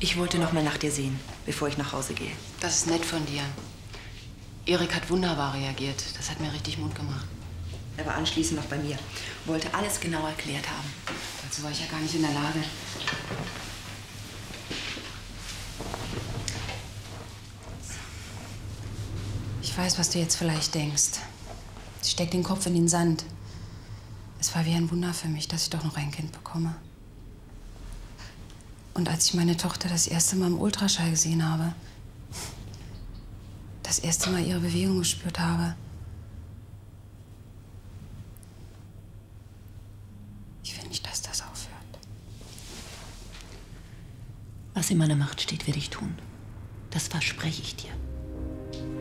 Ich wollte noch mal nach dir sehen, bevor ich nach Hause gehe. Das ist nett von dir. Erik hat wunderbar reagiert. Das hat mir richtig Mut gemacht. Er war anschließend noch bei mir. Wollte alles genau erklärt haben. Dazu war ich ja gar nicht in der Lage. Ich weiß, was du jetzt vielleicht denkst. Ich steck den Kopf in den Sand. Es war wie ein Wunder für mich, dass ich doch noch ein Kind bekomme. Und als ich meine Tochter das erste Mal im Ultraschall gesehen habe, das erste Mal ihre Bewegung gespürt habe, ich will nicht, dass das aufhört. Was in meiner Macht steht, werde ich tun. Das verspreche ich dir.